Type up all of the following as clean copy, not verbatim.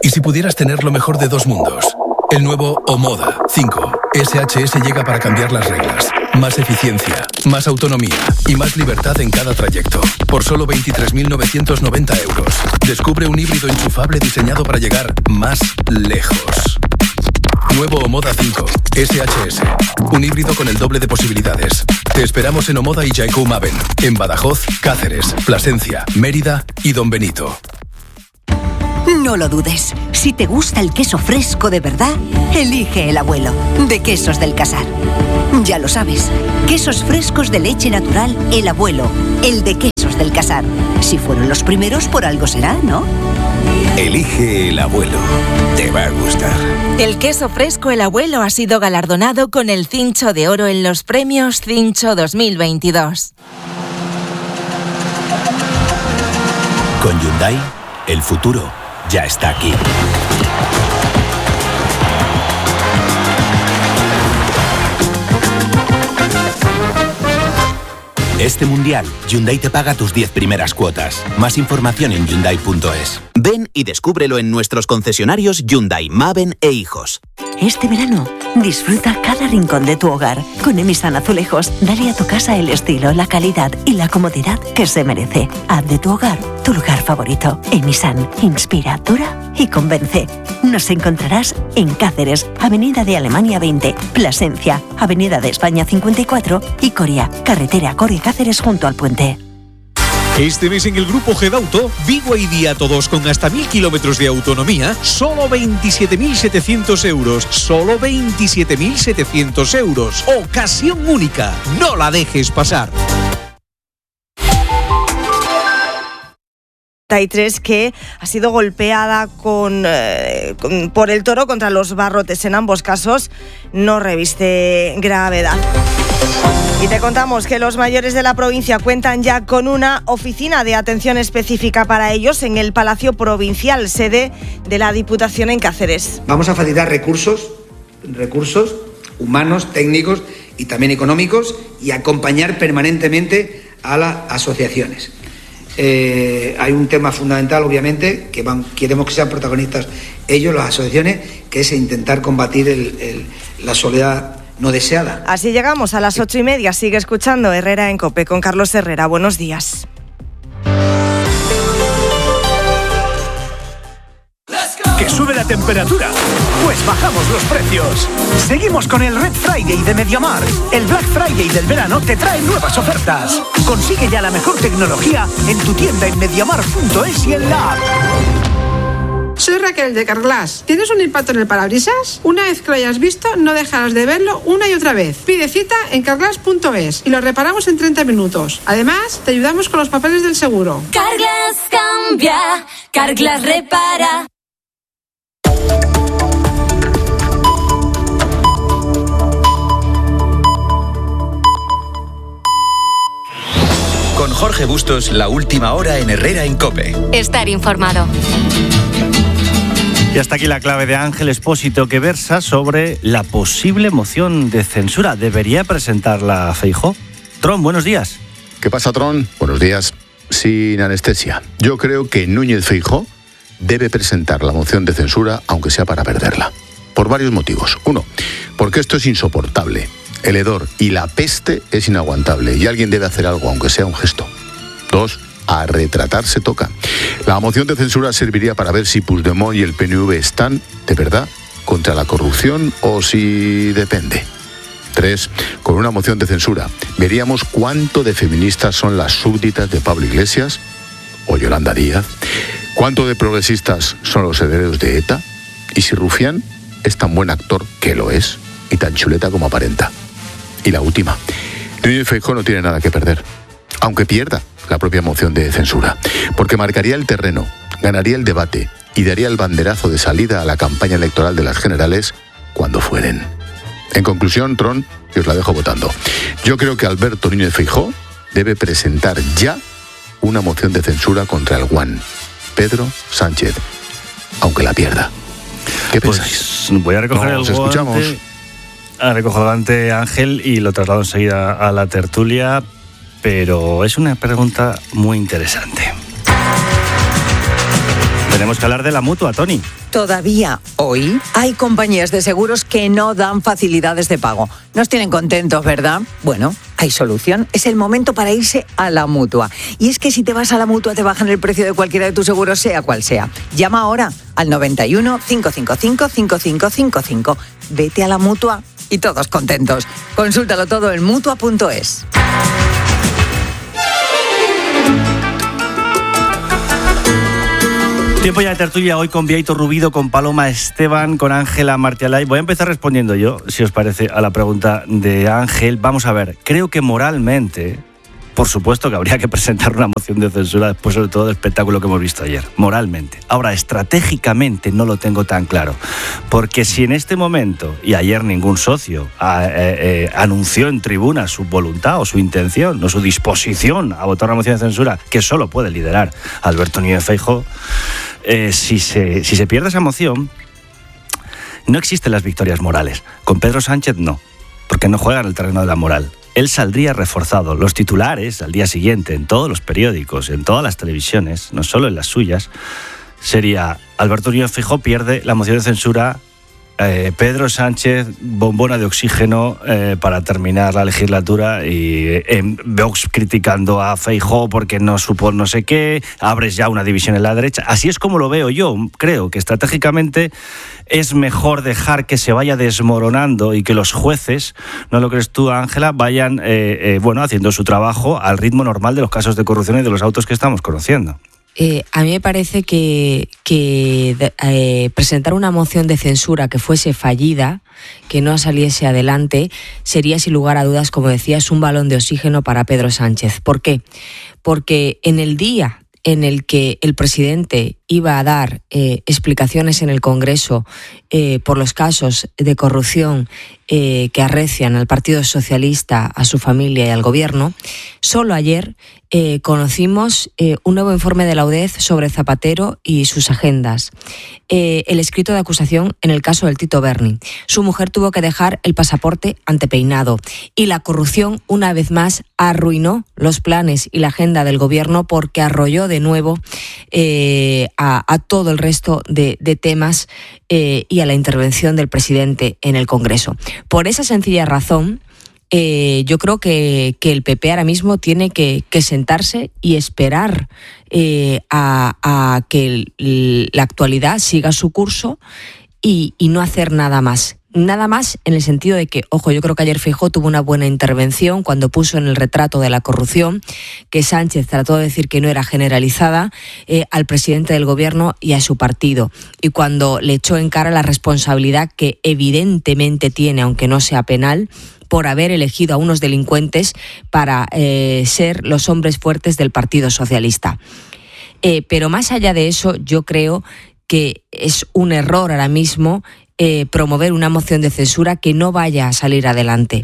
¿Y si pudieras tener lo mejor de dos mundos? El nuevo Omoda 5 SHS llega para cambiar las reglas. Más eficiencia, más autonomía y más libertad en cada trayecto. Por solo 23.990 euros. Descubre un híbrido enchufable diseñado para llegar más lejos. Nuevo Omoda 5 SHS. Un híbrido con el doble de posibilidades. Te esperamos en Omoda y Jaikó Maven, en Badajoz, Cáceres, Plasencia, Mérida y Don Benito. No lo dudes. Si te gusta el queso fresco de verdad, elige El Abuelo, de Quesos del Casar. Ya lo sabes, quesos frescos de leche natural El Abuelo, el de Quesos del Casar. Si fueron los primeros, por algo será, ¿no? Elige El Abuelo. Te va a gustar. El queso fresco El Abuelo ha sido galardonado con el Cincho de Oro en los premios Cincho 2022. Con Hyundai, el futuro ya está aquí. Este mundial, Hyundai te paga tus 10 primeras cuotas. Más información en Hyundai.es. Ven y descúbrelo en nuestros concesionarios Hyundai, Maven e Hijos. Este verano, disfruta cada rincón de tu hogar. Con Emisan Azulejos, dale a tu casa el estilo, la calidad y la comodidad que se merece. Haz de tu hogar tu lugar favorito. Emisan inspira, dura y convence. Nos encontrarás en Cáceres, Avenida de Alemania 20, Plasencia, Avenida de España 54 y Coria, carretera Coria-Cáceres junto al puente. Este mes en el Grupo Gedauto, BYD a todos con hasta 1.000 kilómetros de autonomía, solo 27.700 euros. Solo 27.700 euros. Ocasión única. No la dejes pasar. 33 que ha sido golpeada por el toro contra los barrotes. En ambos casos no reviste gravedad. Y te contamos que los mayores de la provincia cuentan ya con una oficina de atención específica para ellos en el Palacio Provincial, sede de la Diputación en Cáceres. Vamos a facilitar recursos humanos, técnicos y también económicos y acompañar permanentemente a las asociaciones. Hay un tema fundamental, obviamente, que queremos que sean protagonistas ellos, las asociaciones, que es intentar combatir la soledad no deseada. Así llegamos a las 8:30. Sigue escuchando Herrera en COPE con Carlos Herrera. Buenos días. ¿Que sube la temperatura? Pues bajamos los precios. Seguimos con el Red Friday de MediaMark. El Black Friday del verano te trae nuevas ofertas. Consigue ya la mejor tecnología en tu tienda en MediaMark.es y en la app. Soy Raquel de Carglass. ¿Tienes un impacto en el parabrisas? Una vez que lo hayas visto, no dejarás de verlo una y otra vez. Pide cita en Carglass.es y lo reparamos en 30 minutos. Además, te ayudamos con los papeles del seguro. Carglass cambia, Carglass repara. Con Jorge Bustos, la última hora en Herrera en COPE. Estar informado. Y hasta aquí la clave de Ángel Expósito, que versa sobre la posible moción de censura. ¿Debería presentarla Feijóo? Tron, buenos días. ¿Qué pasa, Tron? Buenos días. Sin anestesia. Yo creo que Núñez Feijóo debe presentar la moción de censura, aunque sea para perderla. Por varios motivos. Uno, porque esto es insoportable. El hedor y la peste es inaguantable y alguien debe hacer algo, aunque sea un gesto. Dos, a retratarse toca. La moción de censura serviría para ver si Puigdemont y el PNV están, de verdad, contra la corrupción o si depende. 3. Con una moción de censura veríamos cuánto de feministas son las súbditas de Pablo Iglesias o Yolanda Díaz, cuánto de progresistas son los herederos de ETA y si Rufián es tan buen actor, que lo es, y tan chuleta como aparenta. Y la última, Núñez Feijóo no tiene nada que perder, aunque pierda la propia moción de censura, porque marcaría el terreno, ganaría el debate y daría el banderazo de salida a la campaña electoral de las generales cuando fueren. En conclusión, Tron, y os la dejo votando, yo creo que Alberto Núñez Feijóo debe presentar ya una moción de censura contra el guan Pedro Sánchez, aunque la pierda. ¿Qué pensáis? Pues voy a recoger el escuchamos. Recojo delante Ángel y lo traslado enseguida a la tertulia, pero es una pregunta muy interesante. Tenemos que hablar de la Mutua, Tony. Todavía hoy hay compañías de seguros que no dan facilidades de pago. Nos tienen contentos, ¿verdad? Bueno, hay solución. Es el momento para irse a la Mutua. Y es que si te vas a la Mutua te bajan el precio de cualquiera de tus seguros, sea cual sea. Llama ahora al 91 555 5555. Vete a la Mutua y todos contentos. Consúltalo todo en Mutua.es. Tiempo ya de tertulia hoy con Bieito Rubido, con Paloma Esteban, con Ángela Martialay. Voy a empezar respondiendo yo, si os parece, a la pregunta de Ángel. Vamos a ver, creo que moralmente, por supuesto que habría que presentar una moción de censura después, sobre todo, del espectáculo que hemos visto ayer, moralmente. Ahora, estratégicamente no lo tengo tan claro, porque si en este momento, y ayer ningún socio anunció en tribuna su voluntad o su intención o su disposición a votar una moción de censura que solo puede liderar Alberto Núñez Feijóo, si se pierde esa moción, no existen las victorias morales. Con Pedro Sánchez no, porque no juega en el terreno de la moral. Él saldría reforzado. Los titulares al día siguiente en todos los periódicos, en todas las televisiones, no solo en las suyas, sería: Alberto Núñez Feijóo pierde la moción de censura, Pedro Sánchez bombona de oxígeno para terminar la legislatura, y Vox criticando a Feijóo porque no supo no sé qué, abres ya una división en la derecha. Así es como lo veo yo. Creo que estratégicamente es mejor dejar que se vaya desmoronando y que los jueces, ¿no lo crees tú, Ángela?, vayan haciendo su trabajo al ritmo normal de los casos de corrupción y de los autos que estamos conociendo. A mí me parece que presentar una moción de censura que fuese fallida, que no saliese adelante, sería sin lugar a dudas, como decías, un balón de oxígeno para Pedro Sánchez. ¿Por qué? Porque en el día en el que el presidente iba a dar explicaciones en el Congreso por los casos de corrupción que arrecian al Partido Socialista, a su familia y al Gobierno, solo ayer conocimos un nuevo informe de la UDEF sobre Zapatero y sus agendas. El escrito de acusación en el caso del Tito Berni. Su mujer tuvo que dejar el pasaporte antepeinado. Y la corrupción, una vez más, arruinó los planes y la agenda del Gobierno, porque arrolló de nuevo a todo el resto de temas y a la intervención del presidente en el Congreso. Por esa sencilla razón, yo creo que el PP ahora mismo tiene que sentarse y esperar a que la actualidad siga su curso y no hacer nada más. Nada más en el sentido de que, ojo, yo creo que ayer Feijóo tuvo una buena intervención cuando puso en el retrato de la corrupción, que Sánchez trató de decir que no era generalizada, al presidente del Gobierno y a su partido. Y cuando le echó en cara la responsabilidad que evidentemente tiene, aunque no sea penal, por haber elegido a unos delincuentes para ser los hombres fuertes del Partido Socialista. Pero más allá de eso, yo creo que es un error ahora mismo promover una moción de censura que no vaya a salir adelante.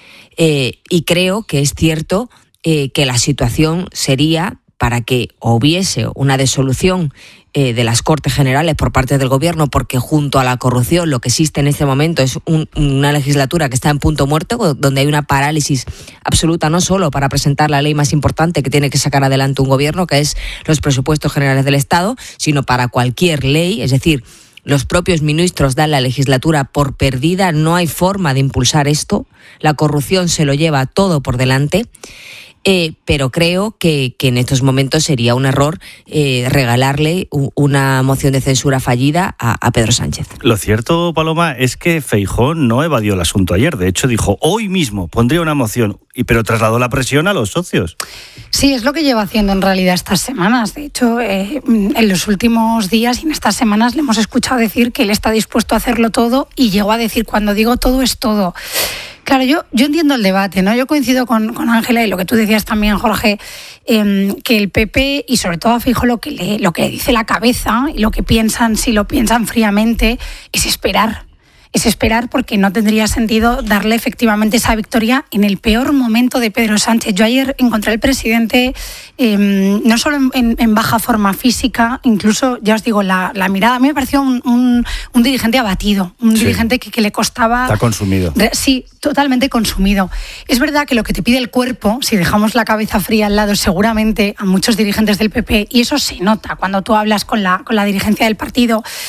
Y creo que es cierto que la situación sería, para que hubiese una disolución de las Cortes Generales por parte del Gobierno, porque junto a la corrupción lo que existe en este momento es una legislatura que está en punto muerto, donde hay una parálisis absoluta, no solo para presentar la ley más importante que tiene que sacar adelante un Gobierno, que es los presupuestos generales del Estado, sino para cualquier ley. Es decir, los propios ministros dan la legislatura por perdida, no hay forma de impulsar esto, la corrupción se lo lleva todo por delante. Pero creo que en estos momentos sería un error regalarle una moción de censura fallida a Pedro Sánchez. Lo cierto, Paloma, es que Feijóo no evadió el asunto ayer. De hecho, dijo, hoy mismo pondría una moción, pero trasladó la presión a los socios. Sí, es lo que lleva haciendo en realidad estas semanas. De hecho, en los últimos días y en estas semanas le hemos escuchado decir que él está dispuesto a hacerlo todo, y llegó a decir, cuando digo todo es todo. Claro, yo entiendo el debate, ¿no? Yo coincido con Ángela y lo que tú decías también, Jorge, que el PP y sobre todo a Feijóo lo que le dice la cabeza y lo que piensan, si lo piensan fríamente, es esperar. Es esperar, porque no tendría sentido darle efectivamente esa victoria en el peor momento de Pedro Sánchez. Yo ayer encontré al presidente no solo en baja forma física, incluso, ya os digo, la mirada. A mí me pareció un dirigente abatido, dirigente que le costaba... Está consumido. Sí, totalmente consumido. Es verdad que lo que te pide el cuerpo, si dejamos la cabeza fría al lado, seguramente a muchos dirigentes del PP, y eso se nota cuando tú hablas con la dirigencia del partido,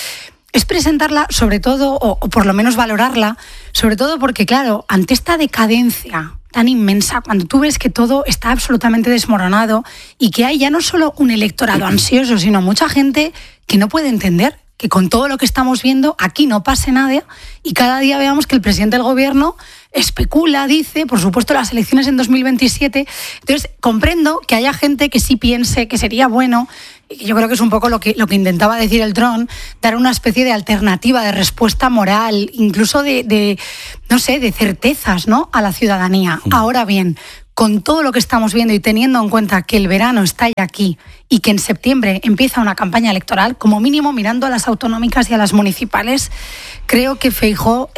es presentarla sobre todo, o por lo menos valorarla, sobre todo porque, claro, ante esta decadencia tan inmensa, cuando tú ves que todo está absolutamente desmoronado y que hay ya no solo un electorado ansioso, sino mucha gente que no puede entender que con todo lo que estamos viendo aquí no pase nada y cada día veamos que el presidente del gobierno especula, dice, por supuesto, las elecciones en 2027. Entonces, comprendo que haya gente que sí piense que sería bueno, y yo creo que es un poco lo que intentaba decir el dron, dar una especie de alternativa, de respuesta moral, incluso de certezas, ¿no?, a la ciudadanía. Ahora bien, con todo lo que estamos viendo y teniendo en cuenta que el verano está ya aquí y que en septiembre empieza una campaña electoral, como mínimo mirando a las autonómicas y a las municipales, creo que Feijóo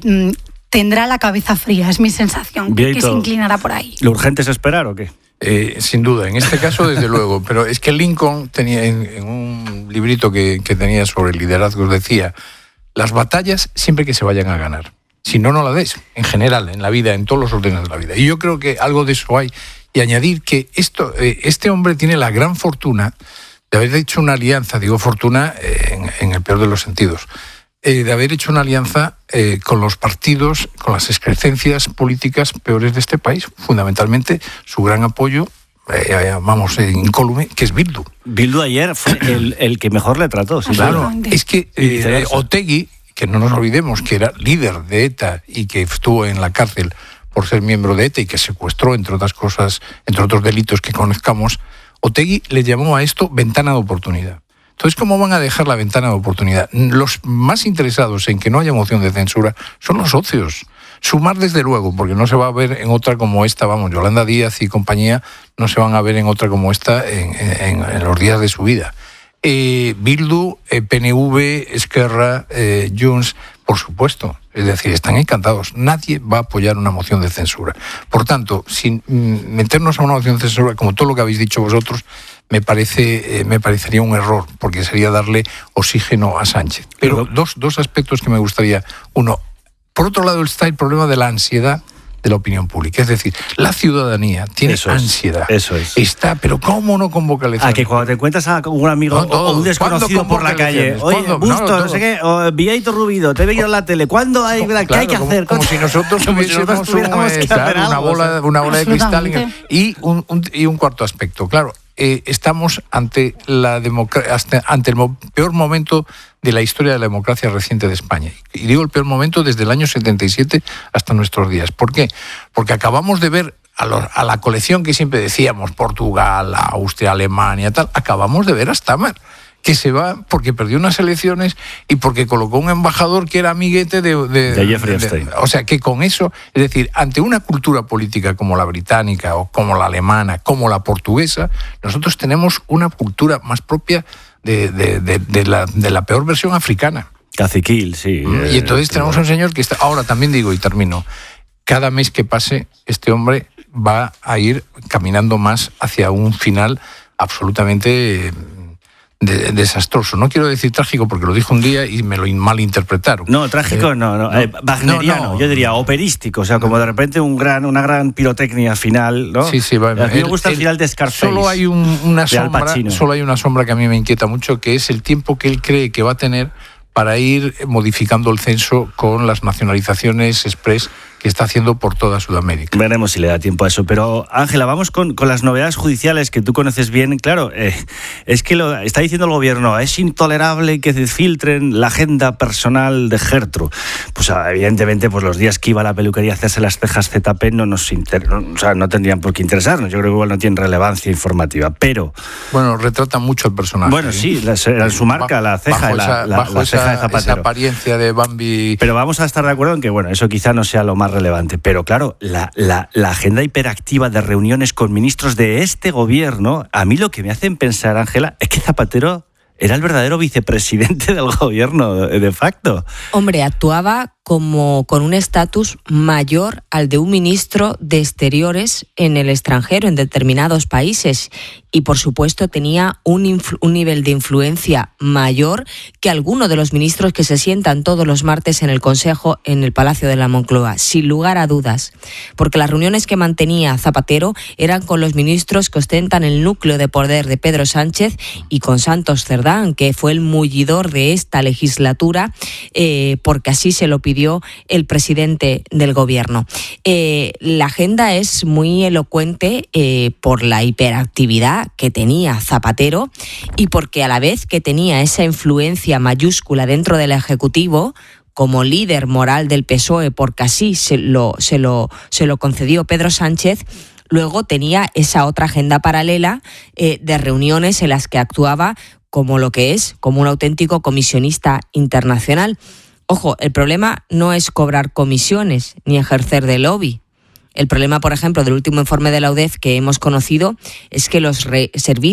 tendrá la cabeza fría, es mi sensación, que se inclinará por ahí. ¿Lo urgente es esperar o qué? Sin duda, en este caso desde luego, pero es que Lincoln tenía en un librito que tenía sobre liderazgos, decía, las batallas siempre que se vayan a ganar. Si no, no la des, en general, en la vida, en todos los órdenes de la vida. Y yo creo que algo de eso hay. Y añadir que este hombre tiene la gran fortuna de haber hecho una alianza, digo fortuna en el peor de los sentidos, de haber hecho una alianza con los partidos, con las excrescencias políticas peores de este país. Fundamentalmente, su gran apoyo, incólume, que es Bildu. Bildu ayer fue el que mejor le trató. ¿Sí? Claro, es que Otegi, que no nos olvidemos que era líder de ETA y que estuvo en la cárcel por ser miembro de ETA y que secuestró, entre otras cosas, entre otros delitos que conozcamos, Otegi le llamó a esto ventana de oportunidad. Entonces, ¿cómo van a dejar la ventana de oportunidad? Los más interesados en que no haya moción de censura son los socios. Sumar, desde luego, porque no se va a ver en otra como esta, Yolanda Díaz y compañía no se van a ver en otra como esta en los días de su vida. Bildu, PNV, Esquerra, Junts, por supuesto, es decir, están encantados. Nadie va a apoyar una moción de censura. Por tanto, sin meternos a una moción de censura, como todo lo que habéis dicho vosotros, me parecería un error, porque sería darle oxígeno a Sánchez. Pero dos aspectos que me gustaría. Uno, por otro lado está el problema de la ansiedad de la opinión pública. Es decir, la ciudadanía tiene ansiedad. Eso es. Está, pero ¿cómo no convoca elecciones? A que cuando te encuentras a un amigo o un desconocido por la calle, oye, Busto, no sé qué, o Vieito Rubido, te he visto en la tele, ¿cuándo hay? ¿Qué hay que hacer? Como si nosotros tuviésemos una bola de cristal. Y un cuarto aspecto, claro, estamos ante el peor momento de la historia de la democracia reciente de España. Y digo el peor momento desde el año 77 hasta nuestros días. ¿Por qué? Porque acabamos de ver a la colección que siempre decíamos, Portugal, Austria, Alemania, tal, acabamos de ver a Stammer, que se va porque perdió unas elecciones y porque colocó un embajador que era amiguete de Jeffrey Epstein. O sea, que con eso, es decir, ante una cultura política como la británica o como la alemana, como la portuguesa, nosotros tenemos una cultura más propia de la peor versión africana. Caciquil, sí. Y entonces tenemos un señor que está... Ahora también digo, y termino, cada mes que pase, este hombre va a ir caminando más hacia un final absolutamente desastroso. No quiero decir trágico porque lo dijo un día y me lo malinterpretaron. No, trágico no. Wagneriano, yo diría operístico, o sea, como de repente una gran pirotecnia final, ¿no? Sí, sí. A mí me gusta el final de Scarface. Solo hay una sombra que a mí me inquieta mucho, que es el tiempo que él cree que va a tener para ir modificando el censo con las nacionalizaciones express que está haciendo por toda Sudamérica. Veremos si le da tiempo a eso. Pero, Ángela, vamos con las novedades judiciales que tú conoces bien. Claro, es que lo está diciendo el gobierno, es intolerable que filtren la agenda personal de Gertrude. Pues evidentemente, pues los días que iba a la peluquería a hacerse las cejas ZP no tendrían por qué interesarnos. Yo creo que igual no tienen relevancia informativa, pero... Bueno, retrata mucho el personaje. Bueno, sí, su marca, la ceja, bajo ceja de Zapatero. Esa apariencia de Bambi... Pero vamos a estar de acuerdo en que, bueno, eso quizá no sea lo más relevante, pero claro, la agenda hiperactiva de reuniones con ministros de este gobierno, a mí lo que me hacen pensar, Ángela, es que Zapatero era el verdadero vicepresidente del gobierno de facto. Hombre, actuaba como con un estatus mayor al de un ministro de Exteriores en el extranjero, en determinados países. Y, por supuesto, tenía un nivel de influencia mayor que alguno de los ministros que se sientan todos los martes en el Consejo en el Palacio de la Moncloa, sin lugar a dudas. Porque las reuniones que mantenía Zapatero eran con los ministros que ostentan el núcleo de poder de Pedro Sánchez y con Santos Cerdán, que fue el mullidor de esta legislatura, porque así se lo pidió el presidente del gobierno. La agenda es muy elocuente por la hiperactividad que tenía Zapatero y porque a la vez que tenía esa influencia mayúscula dentro del Ejecutivo, como líder moral del PSOE, porque así se lo concedió Pedro Sánchez, luego tenía esa otra agenda paralela de reuniones en las que actuaba como lo que es, como un auténtico comisionista internacional. Ojo, el problema no es cobrar comisiones ni ejercer de lobby. El problema, por ejemplo, del último informe de la UDEF que hemos conocido es que los servicios